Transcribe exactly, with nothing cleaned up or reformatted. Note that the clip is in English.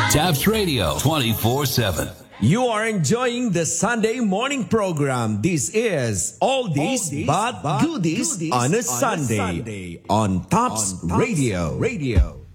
Taps Radio twenty-four seven. You are enjoying the Sunday morning program. This is Oldies, Oldies but, but Goodies, goodies on a, on Sunday, a Sunday on Tops, on Tops Radio. Radio.